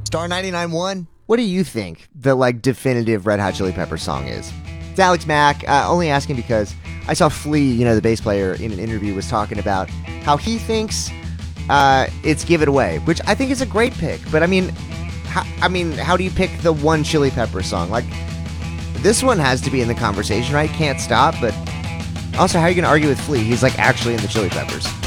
Star 99.1, what do you think the, definitive Red Hot Chili Peppers song is? It's Alex Mack, only asking because I saw Flea, the bass player, in an interview was talking about how he thinks it's Give It Away, which I think is a great pick. But, how do you pick the one Chili Pepper song? This one has to be in the conversation, right? Can't Stop, but also, how are you going to argue with Flea? He's, actually in the Chili Peppers.